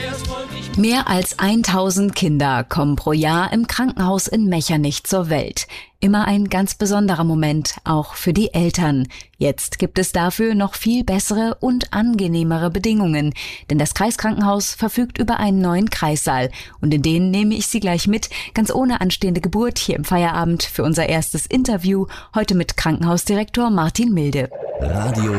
Mehr als 1000 Kinder kommen pro Jahr im Krankenhaus in Mechernich zur Welt. Immer ein ganz besonderer Moment, auch für die Eltern. Jetzt gibt es dafür noch viel bessere und angenehmere Bedingungen. Denn das Kreiskrankenhaus verfügt über einen neuen Kreissaal. Und in den nehme ich Sie gleich mit, ganz ohne anstehende Geburt, hier im Feierabend für unser erstes Interview. Heute mit Krankenhausdirektor Martin Milde. Radio